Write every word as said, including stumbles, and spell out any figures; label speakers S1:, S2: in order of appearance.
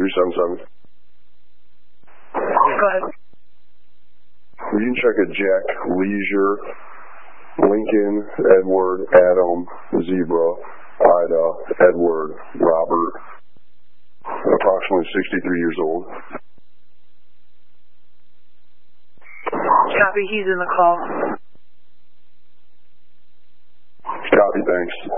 S1: three seven seven.
S2: Go ahead.
S1: You can check a Jack Leisure, Lincoln, Edward, Adam, Zebra, Ida, Edward, Robert, approximately sixty-three years old.
S2: Copy, he's in the call.
S1: Copy, thanks.